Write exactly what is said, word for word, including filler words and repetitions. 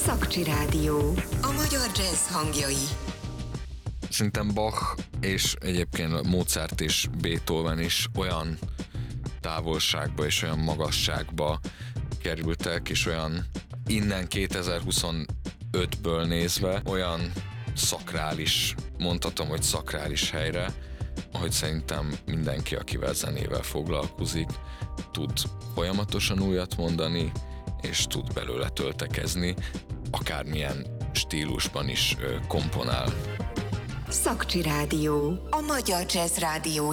Szakcsi Rádió. A magyar jazz hangjai. Szerintem Bach és egyébként Mozart és Beethoven is olyan távolságba és olyan magasságba kerültek, és olyan innen kétezer-huszonötből nézve olyan szakrális, mondhatom, hogy szakrális helyre, ahogy szerintem mindenki, akivel zenével foglalkozik, tud folyamatosan újat mondani, és tud belőle töltekezni, akármilyen stílusban is komponál. Szakcsi Rádió. A magyar jazz rádió.